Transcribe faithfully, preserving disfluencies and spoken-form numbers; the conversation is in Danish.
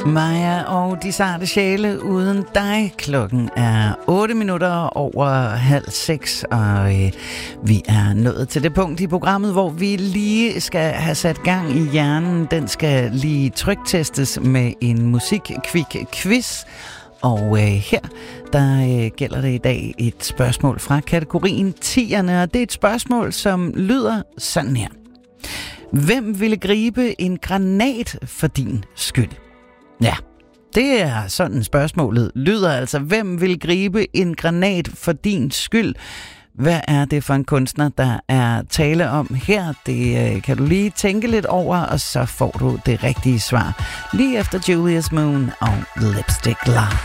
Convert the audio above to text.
Maja og de sarte sjæle uden dig. Klokken er otte minutter over halv seks, og øh, vi er nået til det punkt i programmet, hvor vi lige skal have sat gang i hjernen. Den skal lige tryktestes med en musik-kvik-quiz. Og øh, her, der øh, gælder det i dag et spørgsmål fra kategorien tierne, og det er et spørgsmål, som lyder sådan her. Hvem ville gribe en granat for din skyld? Ja, det er sådan spørgsmålet lyder altså. Hvem vil gribe en granat for din skyld? Hvad er det for en kunstner, der er tale om her? Det øh, kan du lige tænke lidt over, og så får du det rigtige svar. Lige efter Julius Moon og Lipstick Love.